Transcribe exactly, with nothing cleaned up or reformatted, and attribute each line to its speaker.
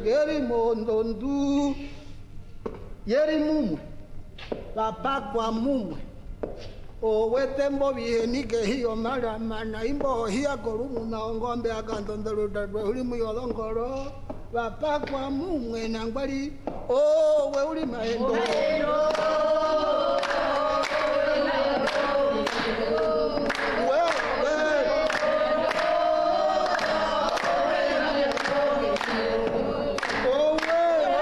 Speaker 1: Geri mondondu. Yeri mumu. Papa kwa mumu. O wetembo bihenike hiyo mara mana imbo hiya korumu na ngombe akandondero dadwe uli muyolongoro. Papa kwa mumu enangwali. O we uli maendo.